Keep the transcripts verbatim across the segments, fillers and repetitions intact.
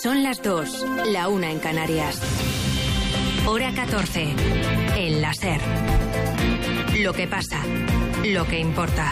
Son las dos, la una en Canarias. Hora catorce. El La SER. Lo que pasa, lo que importa.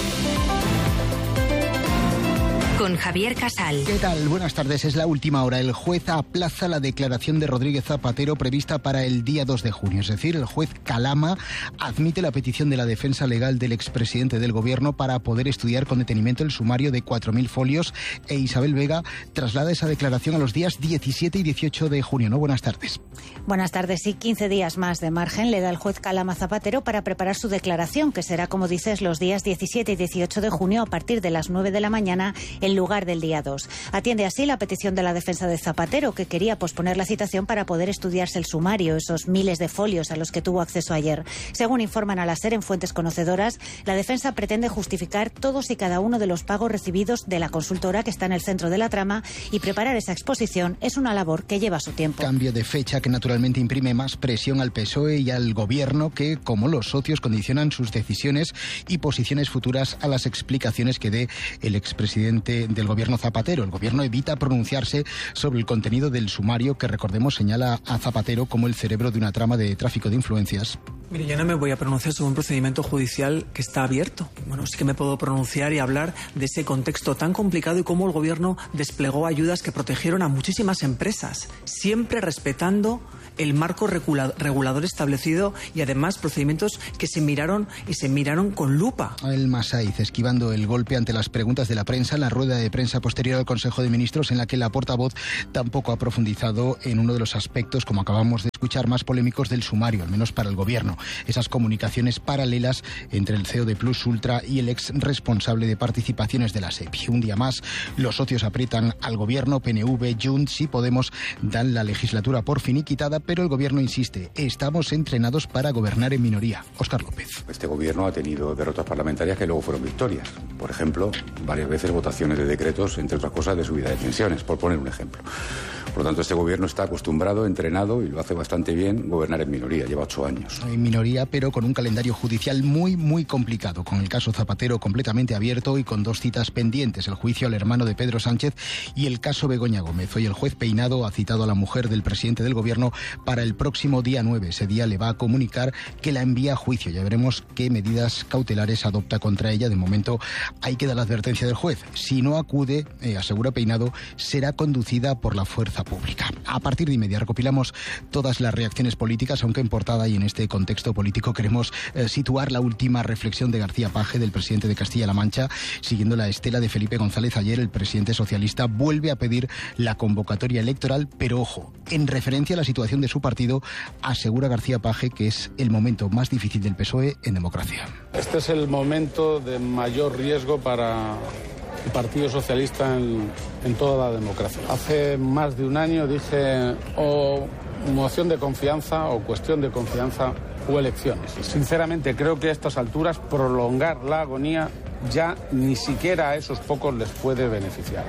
Con Javier Casal. ¿Qué tal? Buenas tardes. Es la última hora. El juez aplaza la declaración de Rodríguez Zapatero prevista para el día dos de junio. Es decir, el juez Calama admite la petición de la defensa legal del expresidente del gobierno para poder estudiar con detenimiento el sumario de cuatro mil folios, e Isabel Vega traslada esa declaración a los días diecisiete y dieciocho de junio. ¿No? Buenas tardes. Buenas tardes. Sí, quince días más de margen le da el juez Calama Zapatero para preparar su declaración, que será, como dices, los días diecisiete y dieciocho de junio a partir de las nueve de la mañana en lugar del día dos. Atiende así la petición de la defensa de Zapatero, que quería posponer la citación para poder estudiarse el sumario, esos miles de folios a los que tuvo acceso ayer. Según informan a la SER en fuentes conocedoras, la defensa pretende justificar todos y cada uno de los pagos recibidos de la consultora que está en el centro de la trama, y preparar esa exposición es una labor que lleva su tiempo. Cambio de fecha que naturalmente imprime más presión al P S O E y al gobierno, que, como los socios, condicionan sus decisiones y posiciones futuras a las explicaciones que dé el expresidente del gobierno Zapatero. El gobierno evita pronunciarse sobre el contenido del sumario, que, recordemos, señala a Zapatero como el cerebro de una trama de tráfico de influencias. Mire, yo no me voy a pronunciar sobre un procedimiento judicial que está abierto. Bueno, sí que me puedo pronunciar y hablar de ese contexto tan complicado y cómo el gobierno desplegó ayudas que protegieron a muchísimas empresas, siempre respetando el marco regula- regulador establecido, y además procedimientos que se miraron y se miraron con lupa. El Masaiz esquivando el golpe ante las preguntas de la prensa en la rueda de prensa posterior al Consejo de Ministros, en la que la portavoz tampoco ha profundizado en uno de los aspectos, como acabamos de escuchar, más polémicos del sumario, al menos para el gobierno. Esas comunicaciones paralelas entre el C E O de Plus Ultra y el ex responsable de participaciones de la SEPI. Un día más, los socios aprietan al gobierno. P N V, Junts y Podemos dan la legislatura por finiquitada, pero el gobierno insiste: estamos entrenados para gobernar en minoría. Óscar López. Este gobierno ha tenido derrotas parlamentarias que luego fueron victorias. Por ejemplo, varias veces votaciones de decretos, entre otras cosas, de subida de pensiones, por poner un ejemplo. Por lo tanto, este gobierno está acostumbrado, entrenado, y lo hace bastante bien, gobernar en minoría. Lleva ocho años. En minoría, pero con un calendario judicial muy, muy complicado, con el caso Zapatero completamente abierto y con dos citas pendientes: el juicio al hermano de Pedro Sánchez y el caso Begoña Gómez. Hoy el juez Peinado ha citado a la mujer del presidente del gobierno para el próximo día nueve. Ese día le va a comunicar que la envía a juicio. Ya veremos qué medidas cautelares adopta contra ella. De momento ahí queda la advertencia del juez: si no acude, eh, asegura Peinado, será conducida por la fuerza pública. A partir de inmediato recopilamos todas las reacciones políticas, aunque en portada y en este contexto político queremos eh, situar la última reflexión de García Page, del presidente de Castilla-La Mancha. Siguiendo la estela de Felipe González, ayer el presidente socialista vuelve a pedir la convocatoria electoral, pero ojo, en referencia a la situación de su partido, asegura García Page que es el momento más difícil del P S O E en democracia. Este es el momento de mayor riesgo para el Partido Socialista en, en toda la democracia. Hace más de un año dije o moción de confianza o cuestión de confianza o elecciones. Sinceramente creo que a estas alturas prolongar la agonía ya ni siquiera a esos pocos les puede beneficiar.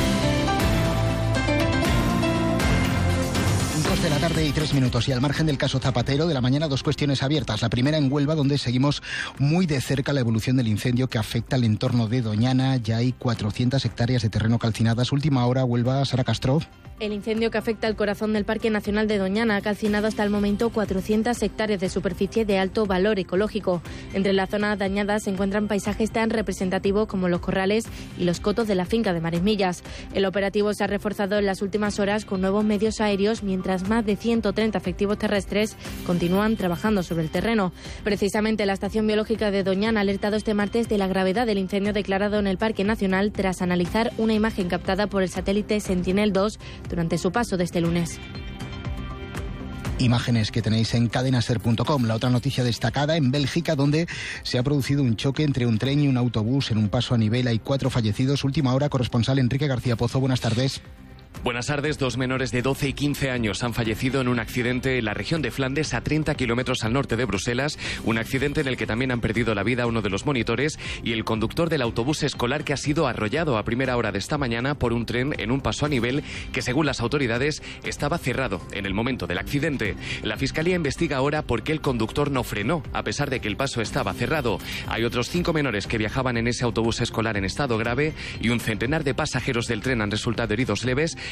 De la tarde y tres minutos. Y al margen del caso Zapatero, de la mañana, dos cuestiones abiertas. La primera en Huelva, donde seguimos muy de cerca la evolución del incendio que afecta al entorno de Doñana. Ya hay cuatrocientas hectáreas de terreno calcinadas. Última hora, Huelva, Sara Castro. El incendio que afecta al corazón del Parque Nacional de Doñana ha calcinado hasta el momento cuatrocientas hectáreas de superficie de alto valor ecológico. Entre las zonas dañadas se encuentran paisajes tan representativos como los corrales y los cotos de la finca de Maresmillas. El operativo se ha reforzado en las últimas horas con nuevos medios aéreos, mientras más de ciento treinta efectivos terrestres continúan trabajando sobre el terreno. Precisamente la Estación Biológica de Doñana ha alertado este martes de la gravedad del incendio declarado en el Parque Nacional tras analizar una imagen captada por el satélite Sentinel dos durante su paso de este lunes. Imágenes que tenéis en cadenaser punto com. La otra noticia destacada en Bélgica, donde se ha producido un choque entre un tren y un autobús en un paso a nivel. Hay cuatro fallecidos. Última hora, corresponsal Enrique García Pozo. Buenas tardes. Buenas tardes. Dos menores de doce y quince años han fallecido en un accidente en la región de Flandes, a treinta kilómetros al norte de Bruselas. Un accidente en el que también han perdido la vida uno de los monitores y el conductor del autobús escolar, que ha sido arrollado a primera hora de esta mañana por un tren en un paso a nivel que, según las autoridades, estaba cerrado en el momento del accidente. La Fiscalía investiga ahora por qué el conductor no frenó, a pesar de que el paso estaba cerrado. Hay otros cinco menores que viajaban en ese autobús escolar en estado grave y un centenar de pasajeros del tren han resultado heridos leves.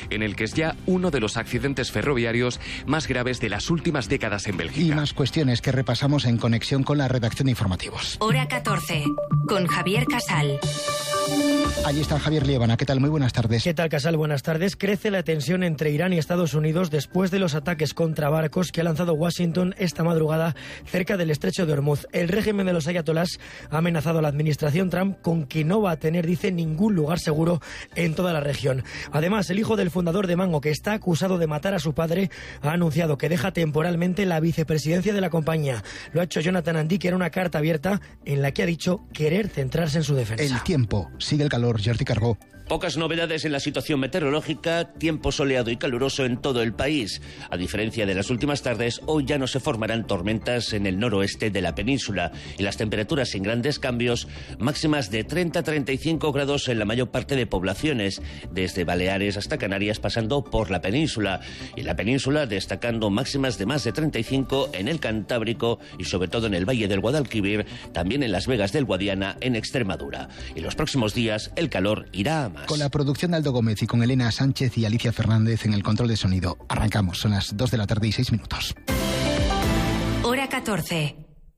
en el que es ya uno de los accidentes ferroviarios más graves de las últimas décadas en Bélgica. Y más cuestiones que repasamos en conexión con la redacción de informativos. Hora catorce, con Javier Casal. Allí está Javier Liébana. ¿Qué tal? Muy buenas tardes. ¿Qué tal, Casal? Buenas tardes. Crece la tensión entre Irán y Estados Unidos después de los ataques contra barcos que ha lanzado Washington esta madrugada cerca del estrecho de Hormuz. El régimen de los ayatolás ha amenazado a la administración Trump con que no va a tener, dice, ningún lugar seguro en toda la región. Además, el hijo del fundador de Mango, que está acusado de matar a su padre, ha anunciado que deja temporalmente la vicepresidencia de la compañía. Lo ha hecho Jonathan Andy, que era una carta abierta en la que ha dicho querer centrarse en su defensa. El tiempo. Sigue el calor. Jordi Carbó. Pocas novedades en la situación meteorológica, tiempo soleado y caluroso en todo el país. A diferencia de las últimas tardes, hoy ya no se formarán tormentas en el noroeste de la península y las temperaturas sin grandes cambios, máximas de treinta a treinta y cinco grados en la mayor parte de poblaciones, desde Baleares hasta Canarias pasando por la península. Y en la península destacando máximas de más de treinta y cinco en el Cantábrico y sobre todo en el Valle del Guadalquivir, también en Las Vegas del Guadiana en Extremadura. Y los próximos días el calor irá a más. Con la producción de Aldo Gómez y con Elena Sánchez y Alicia Fernández en el control de sonido. Arrancamos, son las dos de la tarde y seis minutos. Hora catorce.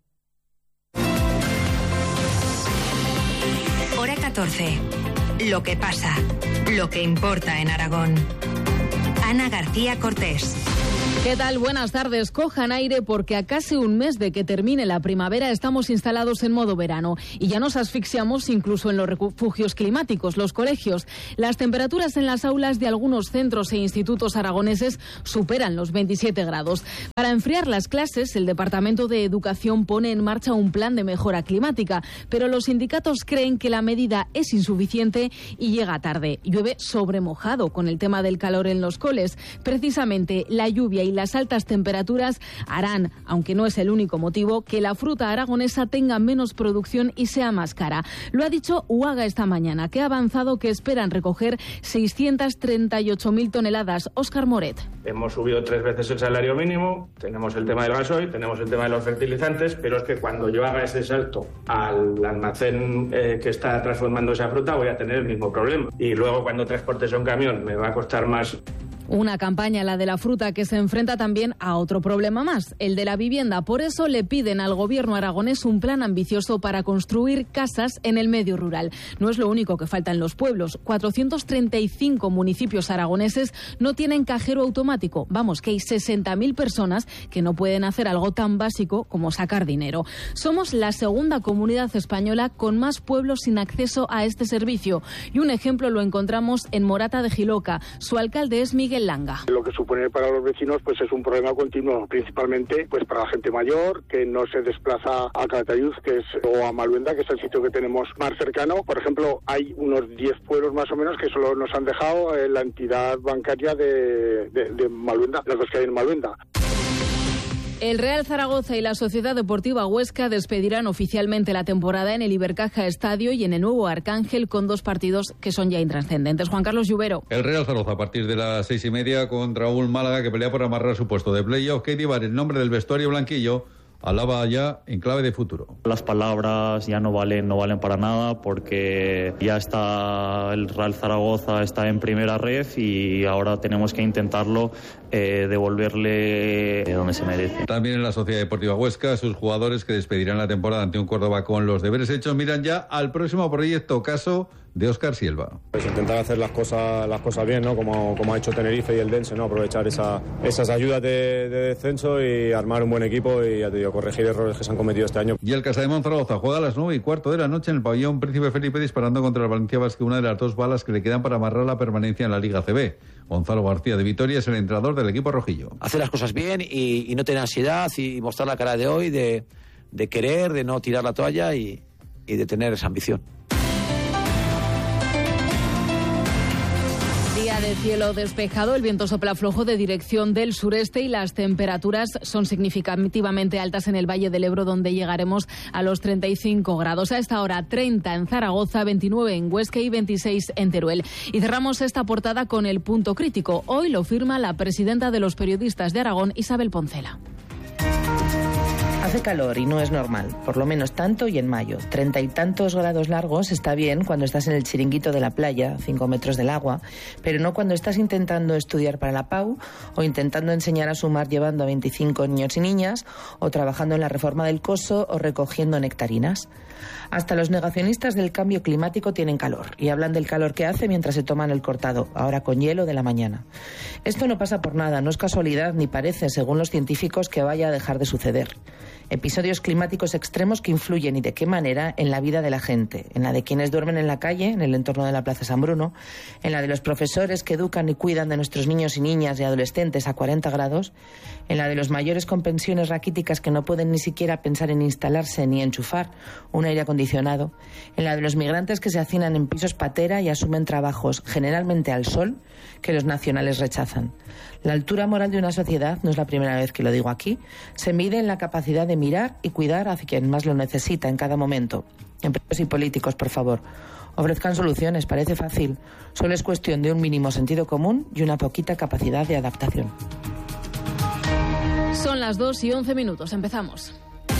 Hora catorce. Lo que pasa, lo que importa en Aragón. Ana García Cortés. ¿Qué tal? Buenas tardes. Cojan aire porque a casi un mes de que termine la primavera estamos instalados en modo verano y ya nos asfixiamos incluso en los refugios climáticos, los colegios. Las temperaturas en las aulas de algunos centros e institutos aragoneses superan los veintisiete grados. Para enfriar las clases, el Departamento de Educación pone en marcha un plan de mejora climática, pero los sindicatos creen que la medida es insuficiente y llega tarde. Llueve sobre mojado con el tema del calor en los coles. Precisamente la lluvia y las altas temperaturas harán, aunque no es el único motivo, que la fruta aragonesa tenga menos producción y sea más cara. Lo ha dicho UAGA esta mañana, que ha avanzado que esperan recoger seiscientas treinta y ocho mil toneladas. Óscar Moret. Hemos subido tres veces el salario mínimo, tenemos el tema del gasoil, tenemos el tema de los fertilizantes, pero es que cuando yo haga ese salto al almacén eh, que está transformando esa fruta voy a tener el mismo problema. Y luego cuando transportes un camión me va a costar más. Una campaña, la de la fruta, que se enfrenta también a otro problema más, el de la vivienda. Por eso le piden al gobierno aragonés un plan ambicioso para construir casas en el medio rural. No es lo único que falta en los pueblos. cuatrocientos treinta y cinco municipios aragoneses no tienen cajero automático. Vamos, que hay sesenta mil personas que no pueden hacer algo tan básico como sacar dinero. Somos la segunda comunidad española con más pueblos sin acceso a este servicio. Y un ejemplo lo encontramos en Morata de Jiloca. Su alcalde es Miguel Langa. Lo que supone para los vecinos pues es un problema continuo, principalmente pues para la gente mayor que no se desplaza a Calatayud, que es, o a Maluenda, que es el sitio que tenemos más cercano. Por ejemplo, hay unos diez pueblos más o menos que solo nos han dejado eh, la entidad bancaria de, de, de Maluenda, las dos que hay en Maluenda. El Real Zaragoza y la Sociedad Deportiva Huesca despedirán oficialmente la temporada en el Ibercaja Estadio y en el nuevo Arcángel, con dos partidos que son ya intrascendentes. Juan Carlos Lluvero. El Real Zaragoza a partir de las seis y media contra un Málaga que pelea por amarrar su puesto de playoff. Katie Bar, el nombre del vestuario blanquillo, alaba ya en clave de futuro. Las palabras ya no valen, no valen para nada porque ya está el Real Zaragoza está en primera red y ahora tenemos que intentarlo eh, devolverle donde se merece. También en la Sociedad Deportiva Huesca, sus jugadores que despedirán la temporada ante un Córdoba con los deberes hechos miran ya al próximo proyecto, caso de Óscar Silva. Pues intentar hacer las cosas las cosas bien, ¿no? Como, como ha hecho Tenerife y el Dense, ¿no? Aprovechar esa, esas ayudas de, de descenso y armar un buen equipo y, ya te digo, corregir errores que se han cometido este año. Y el Casademón Zaragoza juega a las nueve y cuarto de la noche en el pabellón Príncipe Felipe disparando contra el Valencia Basque, una de las dos balas que le quedan para amarrar la permanencia en la Liga C B. Gonzalo García de Vitoria es el entrenador del equipo rojillo. Hacer las cosas bien y, y no tener ansiedad y mostrar la cara de hoy, de, de querer, de no tirar la toalla y, y de tener esa ambición. De cielo despejado, el viento sopla flojo de dirección del sureste y las temperaturas son significativamente altas en el Valle del Ebro, donde llegaremos a los treinta y cinco grados. A esta hora treinta en Zaragoza, veintinueve en Huesca y veintiséis en Teruel. Y cerramos esta portada con el punto crítico. Hoy lo firma la presidenta de los periodistas de Aragón, Isabel Poncela. Hace calor y no es normal, por lo menos tanto y en mayo. Treinta y tantos grados largos está bien cuando estás en el chiringuito de la playa, cinco metros del agua, pero no cuando estás intentando estudiar para la P A U o intentando enseñar a sumar llevando a veinticinco niños y niñas o trabajando en la reforma del Coso o recogiendo nectarinas. Hasta los negacionistas del cambio climático tienen calor y hablan del calor que hace mientras se toman el cortado, ahora con hielo de la mañana. Esto no pasa por nada, no es casualidad ni parece, según los científicos, que vaya a dejar de suceder. Episodios climáticos extremos que influyen y de qué manera en la vida de la gente, en la de quienes duermen en la calle, en el entorno de la Plaza San Bruno, en la de los profesores que educan y cuidan de nuestros niños y niñas y adolescentes a cuarenta grados, en la de los mayores con pensiones raquíticas que no pueden ni siquiera pensar en instalarse ni enchufar un aire acondicionado, en la de los migrantes que se hacinan en pisos patera y asumen trabajos, generalmente al sol, que los nacionales rechazan. La altura moral de una sociedad, no es la primera vez que lo digo aquí, se mide en la capacidad de mirar y cuidar a quien más lo necesita en cada momento. Empresarios y políticos, por favor, ofrezcan soluciones, parece fácil. Solo es cuestión de un mínimo sentido común y una poquita capacidad de adaptación. Son las dos y once minutos, empezamos.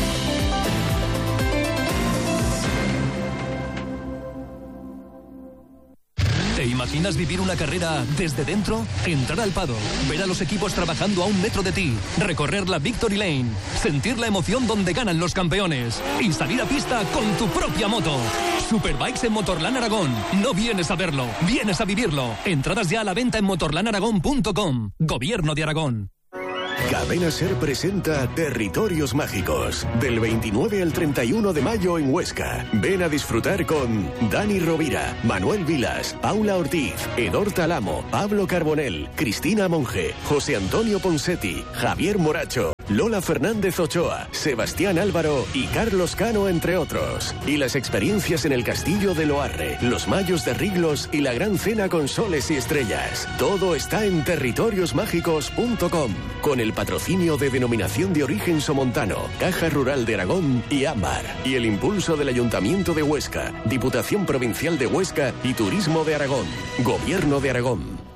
¿Te imaginas vivir una carrera desde dentro? Entrar al paddock, ver a los equipos trabajando a un metro de ti, recorrer la Victory Lane, sentir la emoción donde ganan los campeones y salir a pista con tu propia moto. Superbikes en Motorland Aragón. No vienes a verlo, vienes a vivirlo. Entradas ya a la venta en motorland aragón punto com. Gobierno de Aragón. Cadena Ser presenta Territorios Mágicos, del veintinueve al treinta y uno de mayo en Huesca. Ven a disfrutar con Dani Rovira, Manuel Vilas, Paula Ortiz, Edor Talamo, Pablo Carbonell, Cristina Monge, José Antonio Ponsetti, Javier Moracho, Lola Fernández Ochoa, Sebastián Álvaro y Carlos Cano, entre otros. Y las experiencias en el Castillo de Loarre, los Mayos de Riglos y la Gran Cena con soles y estrellas. Todo está en territorios mágicos punto com, con el patrocinio de Denominación de Origen Somontano, Caja Rural de Aragón y Ámbar. Y el impulso del Ayuntamiento de Huesca, Diputación Provincial de Huesca y Turismo de Aragón. Gobierno de Aragón.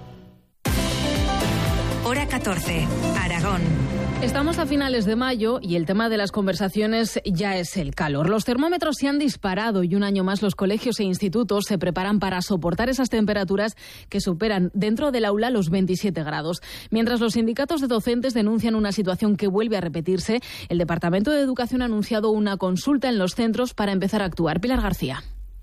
Hora catorce, Aragón. Estamos a finales de mayo y el tema de las conversaciones ya es el calor. Los termómetros se han disparado y un año más los colegios e institutos se preparan para soportar esas temperaturas que superan dentro del aula los veintisiete grados. Mientras los sindicatos de docentes denuncian una situación que vuelve a repetirse, el Departamento de Educación ha anunciado una consulta en los centros para empezar a actuar. Pilar García.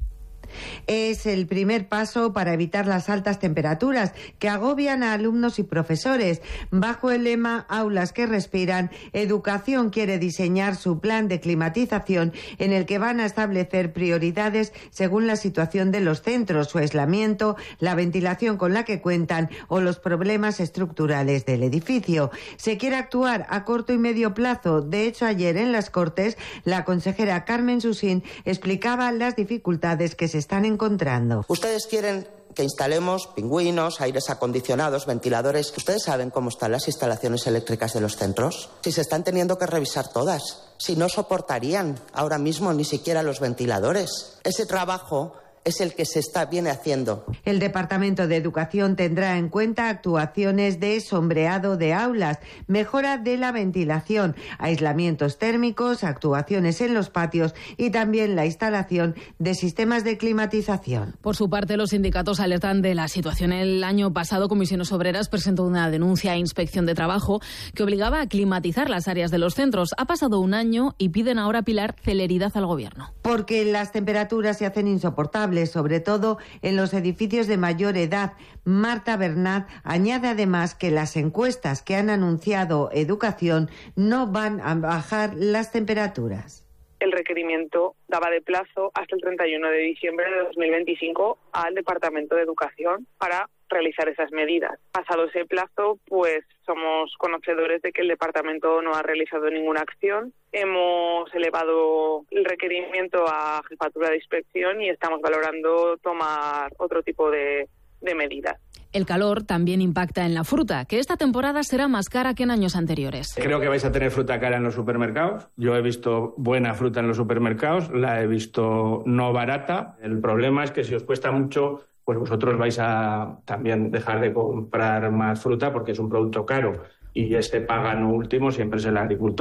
Es el primer paso para evitar las altas temperaturas que agobian a alumnos y profesores. Bajo el lema Aulas que respiran, Educación quiere diseñar su plan de climatización en el que van a establecer prioridades según la situación de los centros, su aislamiento, la ventilación con la que cuentan o los problemas estructurales del edificio. Se quiere actuar a corto y medio plazo. De hecho, ayer en las Cortes, la consejera Carmen Susín explicaba las dificultades que se están encontrando. Ustedes quieren que instalemos pingüinos, aires acondicionados, ventiladores. ¿Ustedes saben cómo están las instalaciones eléctricas de los centros? Si se están teniendo que revisar todas. Si no soportarían ahora mismo ni siquiera los ventiladores. Ese trabajo es el que se está viene haciendo. El Departamento de Educación tendrá en cuenta actuaciones de sombreado de aulas, mejora de la ventilación, aislamientos térmicos, actuaciones en los patios y también la instalación de sistemas de climatización. Por su parte, los sindicatos alertan de la situación. El año pasado, Comisiones Obreras presentó una denuncia a Inspección de Trabajo que obligaba a climatizar las áreas de los centros. Ha pasado un año y piden ahora, Pilar, celeridad al Gobierno. Porque las temperaturas se hacen insoportables, sobre todo en los edificios de mayor edad. Marta Bernat añade además que las encuestas que han anunciado Educación no van a bajar las temperaturas. El requerimiento daba de plazo hasta el treinta y uno de diciembre de dos mil veinticinco al Departamento de Educación para realizar esas medidas. Pasado ese plazo, pues somos conocedores de que el departamento no ha realizado ninguna acción. Hemos elevado el requerimiento a Jefatura de Inspección y estamos valorando tomar otro tipo de, de medidas. El calor también impacta en la fruta, que esta temporada será más cara que en años anteriores. Creo que vais a tener fruta cara en los supermercados. Yo he visto buena fruta en los supermercados, la he visto no barata. El problema es que si os cuesta mucho, pues vosotros vais a también dejar de comprar más fruta porque es un producto caro y este págano último siempre es el agricultor.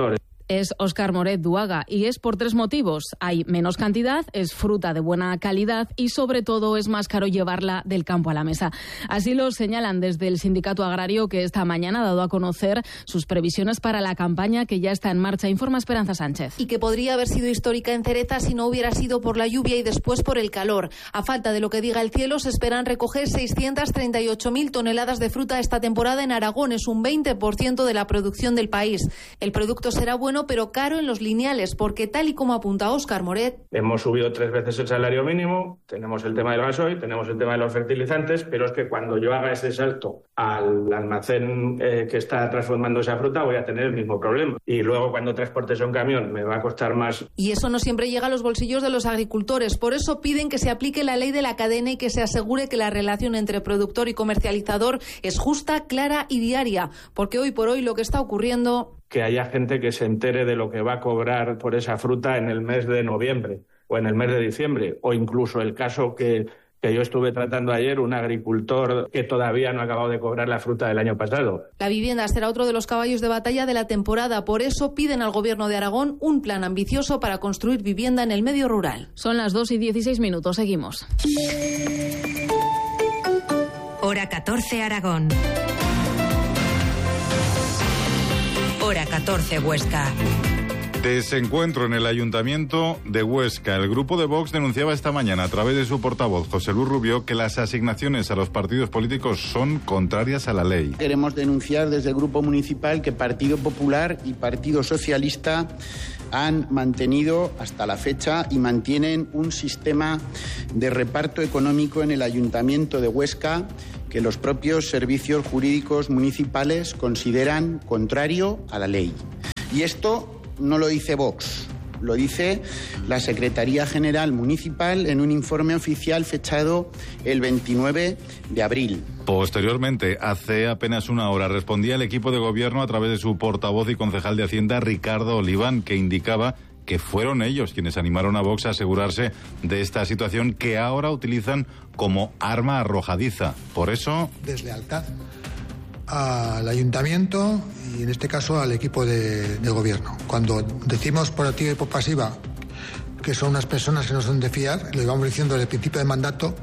Es Óscar Moret Duaga y es por tres motivos. Hay menos cantidad, es fruta de buena calidad y sobre todo es más caro llevarla del campo a la mesa. Así lo señalan desde el Sindicato Agrario, que esta mañana ha dado a conocer sus previsiones para la campaña que ya está en marcha. Informa Esperanza Sánchez. Y que podría haber sido histórica en Cereza si no hubiera sido por la lluvia y después por el calor. A falta de lo que diga el cielo, se esperan recoger seiscientas treinta y ocho mil toneladas de fruta esta temporada en Aragón. Es un veinte por ciento de la producción del país. El producto será bueno pero caro en los lineales, porque tal y como apunta Óscar Moret, hemos subido tres veces el salario mínimo, tenemos el tema del gasoil, tenemos el tema de los fertilizantes, pero es que cuando yo haga ese salto al almacén eh, que está transformando esa fruta voy a tener el mismo problema. Y luego cuando transportes un camión me va a costar más. Y eso no siempre llega a los bolsillos de los agricultores. Por eso piden que se aplique la ley de la cadena y que se asegure que la relación entre productor y comercializador es justa, clara y diaria. Porque hoy por hoy lo que está ocurriendo... que haya gente que se entere de lo que va a cobrar por esa fruta en el mes de noviembre o en el mes de diciembre, o incluso el caso que, que yo estuve tratando ayer, un agricultor que todavía no ha acabado de cobrar la fruta del año pasado. La vivienda será otro de los caballos de batalla de la temporada. Por eso piden al Gobierno de Aragón un plan ambicioso para construir vivienda en el medio rural. Son las dos y dieciséis minutos. Seguimos. Hora catorce, Aragón. Hora catorce, Huesca. Desencuentro en el Ayuntamiento de Huesca. El grupo de Vox denunciaba esta mañana a través de su portavoz, José Luis Rubio, que las asignaciones a los partidos políticos son contrarias a la ley. Queremos denunciar desde el Grupo Municipal que Partido Popular y Partido Socialista han mantenido hasta la fecha y mantienen un sistema de reparto económico en el Ayuntamiento de Huesca que los propios servicios jurídicos municipales consideran contrario a la ley. Y esto no lo dice Vox, lo dice la Secretaría General Municipal en un informe oficial fechado el veintinueve de abril. Posteriormente, hace apenas una hora, respondía el equipo de gobierno a través de su portavoz y concejal de Hacienda, Ricardo Oliván, que indicaba que fueron ellos quienes animaron a Vox a asegurarse de esta situación que ahora utilizan como arma arrojadiza. Por eso... deslealtad al ayuntamiento y en este caso al equipo de, de gobierno. Cuando decimos por activa y por pasiva que son unas personas que no son de fiar, lo íbamos diciendo desde el principio de mandato,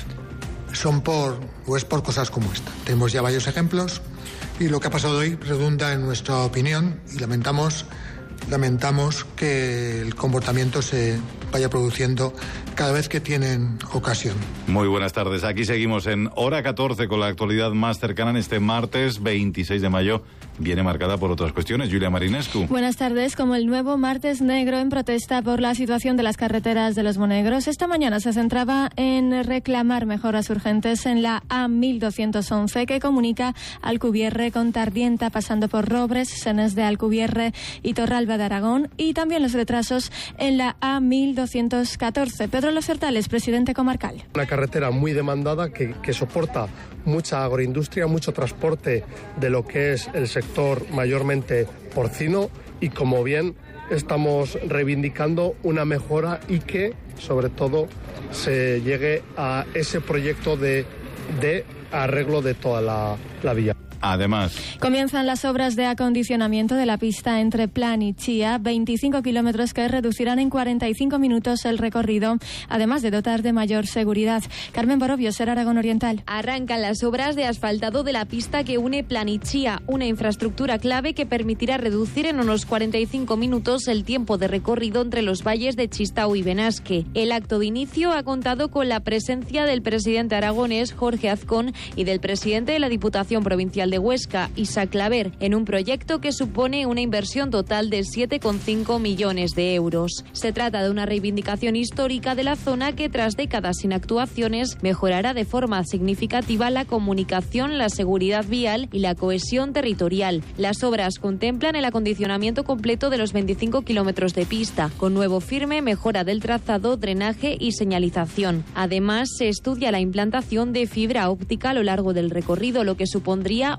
son por, o es por cosas como esta. Tenemos ya varios ejemplos y lo que ha pasado hoy redunda en nuestra opinión y lamentamos Lamentamos que el comportamiento se vaya produciendo cada vez que tienen ocasión. Muy buenas tardes. Aquí seguimos en Hora catorce con la actualidad más cercana en este martes veintiséis de mayo. Viene marcada por otras cuestiones. Julia Marinescu. Buenas tardes. Como el nuevo martes negro en protesta por la situación de las carreteras de los Monegros, esta mañana se centraba en reclamar mejoras urgentes en la A mil doscientos once que comunica Alcubierre con Tardienta, pasando por Robres, Senes de Alcubierre y Torralba de Aragón, y también los retrasos en la A mil doscientos catorce. Pedro Los Hortales, presidente comarcal. Una carretera muy demandada que, que soporta mucha agroindustria, mucho transporte de lo que es el sector mayormente porcino, y como bien estamos reivindicando una mejora y que sobre todo se llegue a ese proyecto de, de arreglo de toda la, la vía. Además, comienzan las obras de acondicionamiento de la pista entre Plan y Chía, veinticinco kilómetros que reducirán en cuarenta y cinco minutos el recorrido, además de dotar de mayor seguridad. Carmen Borobio, Ser Aragón Oriental. Arrancan las obras de asfaltado de la pista que une Plan y Chía, una infraestructura clave que permitirá reducir en unos cuarenta y cinco minutos el tiempo de recorrido entre los valles de Chistau y Benasque. El acto de inicio ha contado con la presencia del presidente aragonés, Jorge Azcón, y del presidente de la Diputación Provincial de Huesca, Isaac Claver, en un proyecto que supone una inversión total de siete coma cinco millones de euros. Se trata de una reivindicación histórica de la zona que, tras décadas sin actuaciones, mejorará de forma significativa la comunicación, la seguridad vial y la cohesión territorial. Las obras contemplan el acondicionamiento completo de los veinticinco kilómetros de pista, con nuevo firme, mejora del trazado, drenaje y señalización. Además, se estudia la implantación de fibra óptica a lo largo del recorrido, lo que supondría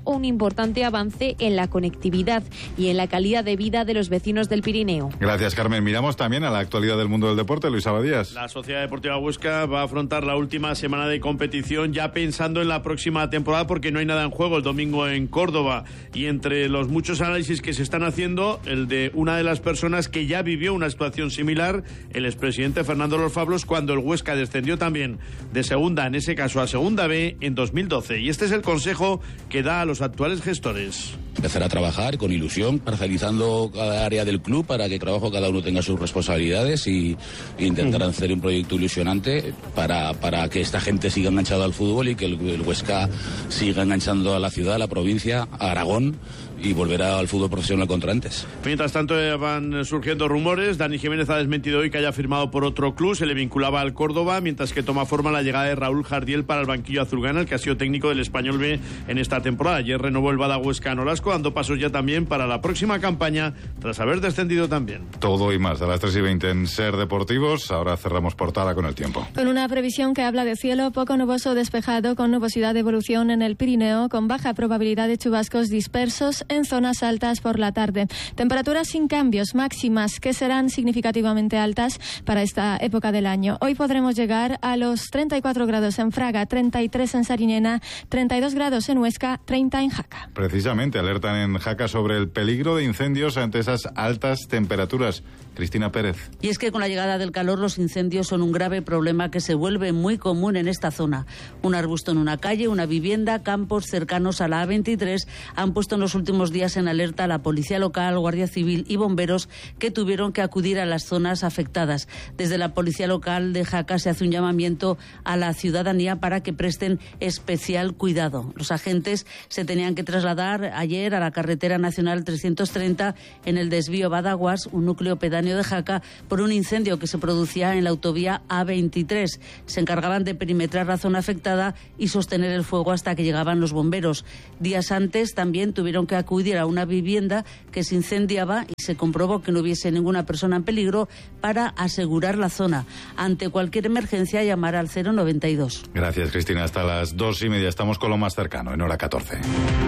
o un importante avance en la conectividad y en la calidad de vida de los vecinos del Pirineo. Gracias, Carmen. Miramos también a la actualidad del mundo del deporte. Luis Abadías. La Sociedad Deportiva Huesca va a afrontar la última semana de competición ya pensando en la próxima temporada, porque no hay nada en juego el domingo en Córdoba. Y entre los muchos análisis que se están haciendo, el de una de las personas que ya vivió una situación similar, el expresidente Fernando Los Fablos, cuando el Huesca descendió también de segunda, en ese caso a segunda B, en dos mil doce. Y este es el consejo que da a los actuales gestores. Empezar a trabajar con ilusión, parcializando cada área del club para que trabajo cada uno tenga sus responsabilidades y, e intentar mm. hacer un proyecto ilusionante para, para que esta gente siga enganchada al fútbol y que el, el Huesca siga enganchando a la ciudad, a la provincia, a Aragón, y volverá al fútbol profesional contra antes. Mientras tanto van surgiendo rumores. Dani Jiménez ha desmentido hoy que haya firmado por otro club, se le vinculaba al Córdoba, mientras que toma forma la llegada de Raúl Jardiel para el banquillo azulgrana, el que ha sido técnico del Español B en esta temporada. Ayer renovó el Bada Huesca en Olasco, dando pasos ya también para la próxima campaña, tras haber descendido también. Todo y más a las tres y veinte en Ser Deportivos. Ahora cerramos portada con el tiempo. Con una previsión que habla de cielo poco nuboso despejado, con nubosidad de evolución en el Pirineo, con baja probabilidad de chubascos dispersos en zonas altas por la tarde. Temperaturas sin cambios, máximas que serán significativamente altas para esta época del año. Hoy podremos llegar a los treinta y cuatro grados en Fraga, treinta y tres en Sariñena, treinta y dos grados en Huesca, treinta en Jaca. Precisamente alertan en Jaca sobre el peligro de incendios ante esas altas temperaturas. Cristina Pérez. Y es que con la llegada del calor los incendios son un grave problema que se vuelve muy común en esta zona. Un arbusto en una calle, una vivienda, campos cercanos a la A veintitrés han puesto en los últimos días en alerta a la Policía Local, Guardia Civil y bomberos, que tuvieron que acudir a las zonas afectadas. Desde la Policía Local de Jaca se hace un llamamiento a la ciudadanía para que presten especial cuidado. Los agentes se tenían que trasladar ayer a la carretera nacional trescientos treinta en el desvío Badaguas, un núcleo pedáneo de Jaca, por un incendio que se producía en la autovía A veintitrés. Se encargaban de perimetrar la zona afectada y sostener el fuego hasta que llegaban los bomberos. Días antes también tuvieron que acudir a una vivienda que se incendiaba y se comprobó que no hubiese ninguna persona en peligro para asegurar la zona. Ante cualquier emergencia, llamar al cero noventa y dos. Gracias, Cristina. Hasta las dos y media estamos con lo más cercano, en hora catorce.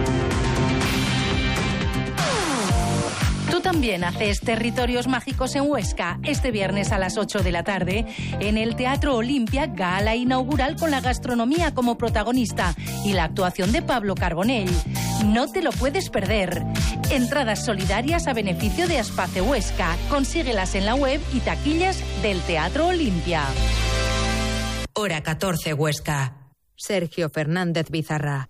Tú también haces Territorios Mágicos en Huesca este viernes a las ocho de la tarde en el Teatro Olimpia, gala inaugural con la gastronomía como protagonista y la actuación de Pablo Carbonell. No te lo puedes perder. Entradas solidarias a beneficio de Aspace Huesca. Consíguelas en la web y taquillas del Teatro Olimpia. Hora catorce Huesca. Sergio Fernández Bizarra.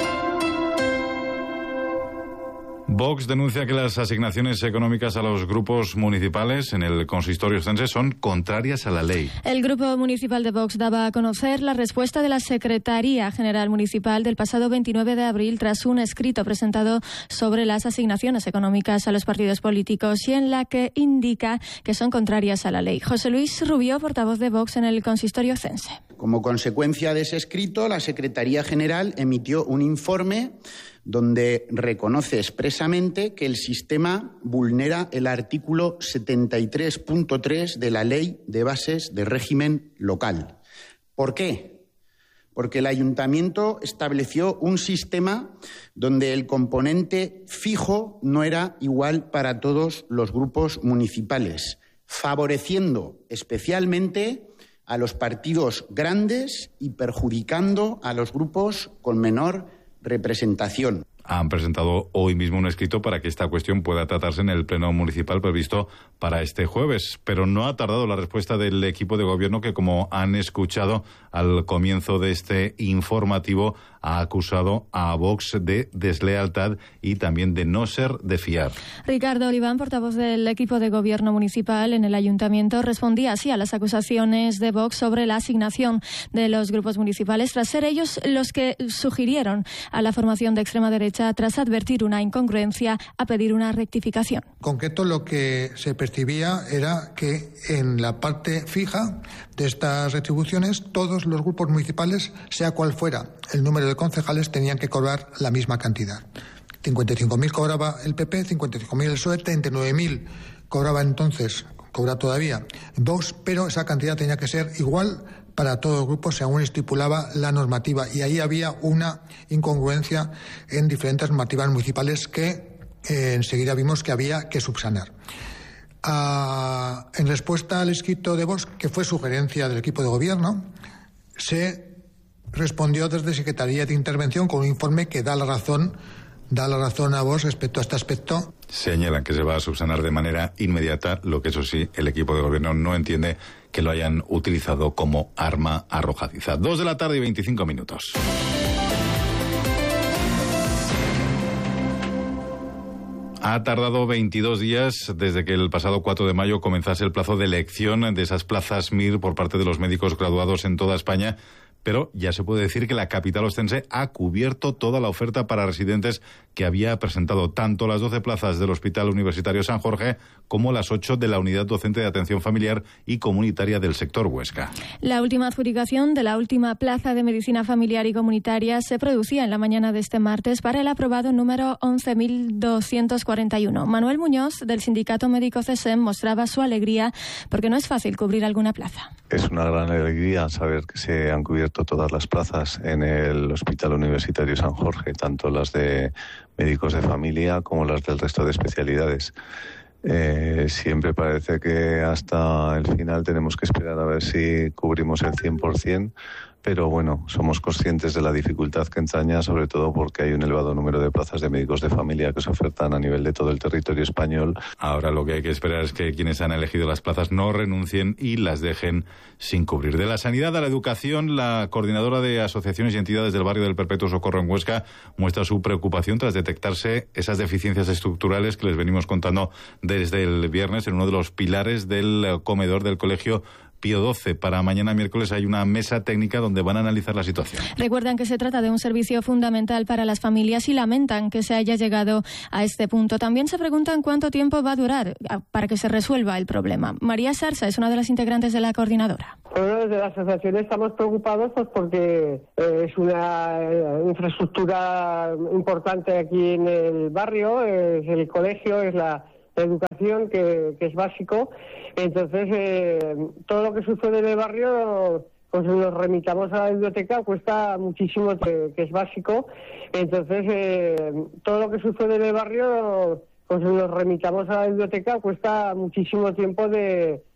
Vox denuncia que las asignaciones económicas a los grupos municipales en el consistorio ostense son contrarias a la ley. El Grupo Municipal de Vox daba a conocer la respuesta de la Secretaría General Municipal del pasado veintinueve de abril tras un escrito presentado sobre las asignaciones económicas a los partidos políticos y en la que indica que son contrarias a la ley. José Luis Rubio, portavoz de Vox en el consistorio ostense. Como consecuencia de ese escrito, la Secretaría General emitió un informe donde reconoce expresamente que el sistema vulnera el artículo setenta y tres punto tres de la Ley de Bases de Régimen Local. ¿Por qué? Porque el Ayuntamiento estableció un sistema donde el componente fijo no era igual para todos los grupos municipales, favoreciendo especialmente a los partidos grandes y perjudicando a los grupos con menor representación. Han presentado hoy mismo un escrito para que esta cuestión pueda tratarse en el pleno municipal previsto para este jueves, pero no ha tardado la respuesta del equipo de gobierno que, como han escuchado al comienzo de este informativo, ha acusado a Vox de deslealtad y también de no ser de fiar. Ricardo Oliván, portavoz del equipo de gobierno municipal en el ayuntamiento, respondía así a las acusaciones de Vox sobre la asignación de los grupos municipales, tras ser ellos los que sugirieron a la formación de extrema derecha, tras advertir una incongruencia, a pedir una rectificación. En concreto, lo que se percibía era que en la parte fija de estas retribuciones, todos los grupos municipales, sea cual fuera el número de concejales, tenían que cobrar la misma cantidad. cincuenta y cinco mil cobraba el P P, cincuenta y cinco mil el P S O E, treinta y nueve mil cobraba entonces, cobra todavía Vox, pero esa cantidad tenía que ser igual para todo el grupo según estipulaba la normativa, y ahí había una incongruencia en diferentes normativas municipales que eh, enseguida vimos que había que subsanar. Ah, en respuesta al escrito de Vox, que fue sugerencia del equipo de gobierno, se respondió desde Secretaría de Intervención con un informe que da la razón da la razón a Vox respecto a este aspecto. Señalan que se va a subsanar de manera inmediata, lo que eso sí, el equipo de gobierno no entiende que lo hayan utilizado como arma arrojadiza. Dos de la tarde y veinticinco minutos. Ha tardado veintidós días desde que el pasado cuatro de mayo comenzase el plazo de elección de esas plazas M I R por parte de los médicos graduados en toda España, pero ya se puede decir que la capital ostense ha cubierto toda la oferta para residentes que había presentado tanto las doce plazas del Hospital Universitario San Jorge como las ocho de la Unidad Docente de Atención Familiar y Comunitaria del sector Huesca. La última adjudicación de la última plaza de Medicina Familiar y Comunitaria se producía en la mañana de este martes para el aprobado número once mil doscientos cuarenta y uno. Manuel Muñoz, del Sindicato Médico C S E M, mostraba su alegría porque no es fácil cubrir alguna plaza. Es una gran alegría saber que se han cubierto todas las plazas en el Hospital Universitario San Jorge, tanto las de médicos de familia como las del resto de especialidades. Eh, siempre parece que hasta el final tenemos que esperar a ver si cubrimos el cien por ciento, pero bueno, somos conscientes de la dificultad que entraña, sobre todo porque hay un elevado número de plazas de médicos de familia que se ofertan a nivel de todo el territorio español. Ahora lo que hay que esperar es que quienes han elegido las plazas no renuncien y las dejen sin cubrir. De la sanidad a la educación, la coordinadora de asociaciones y entidades del barrio del Perpetuo Socorro en Huesca muestra su preocupación tras detectarse esas deficiencias estructurales que les venimos contando desde el viernes en uno de los pilares del comedor del colegio Pío doce. Para mañana miércoles hay una mesa técnica donde van a analizar la situación. Recuerdan que se trata de un servicio fundamental para las familias y lamentan que se haya llegado a este punto. También se preguntan cuánto tiempo va a durar para que se resuelva el problema. María Sarsa es una de las integrantes de la coordinadora. Bueno, desde la asociación estamos preocupados pues porque eh, es una eh, infraestructura importante aquí en el barrio, es el colegio, es la educación que, que es básico. Entonces eh, todo lo que sucede en el barrio pues nos remitamos a la biblioteca, cuesta muchísimo, que, que es básico. Entonces eh, todo lo que sucede en el barrio pues nos remitamos a la biblioteca, cuesta muchísimo tiempo de,